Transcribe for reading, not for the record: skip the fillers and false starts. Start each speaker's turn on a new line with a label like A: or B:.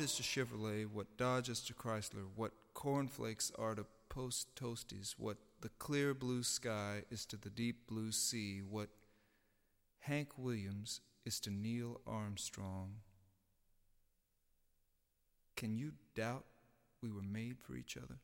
A: Ford is to Chevrolet what Dodge is to Chrysler, what cornflakes are to Post Toasties, what the clear blue sky is to the deep blue sea, what Hank Williams is to Neil Armstrong. Can you doubt we were made for each other?